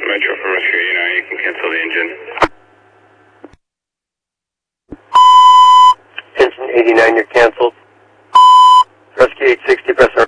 Metro from Rescue 89, you can cancel the engine. Engine 89, you're canceled. Rescue 860, press R.